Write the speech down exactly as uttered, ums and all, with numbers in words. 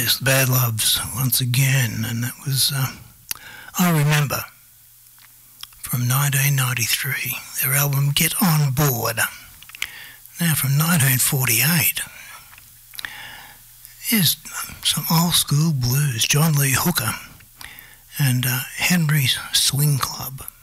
Yes, the Bad Loves once again, and that was uh, I Remember from nineteen ninety-three, their album Get On Board. Now from nineteen forty-eight is some old school blues, John Lee Hooker and uh, Henry's Swing Club.